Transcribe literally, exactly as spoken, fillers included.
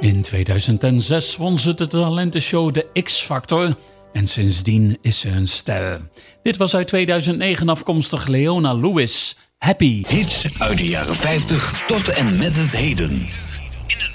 In tweeduizend zes won ze de talentenshow The X-Factor en sindsdien is ze een ster. Dit was uit tweeduizend negen afkomstig Leona Lewis, Happy. Hits uit de jaren vijftig tot en met het heden.